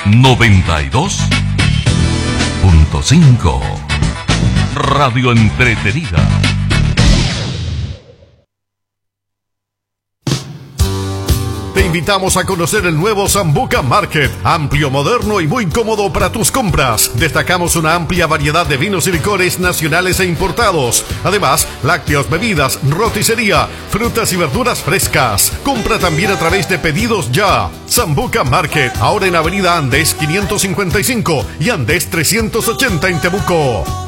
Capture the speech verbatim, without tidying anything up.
noventa y dos punto cinco. Radio Entretenida. Te invitamos a conocer el nuevo Sambuca Market, amplio, moderno y muy cómodo para tus compras. Destacamos una amplia variedad de vinos y licores nacionales e importados. Además, lácteos, bebidas, roticería, frutas y verduras frescas. Compra también a través de Pedidos Ya. Sambuca Market, ahora en Avenida Andes quinientos cincuenta y cinco y Andes trescientos ochenta en Temuco.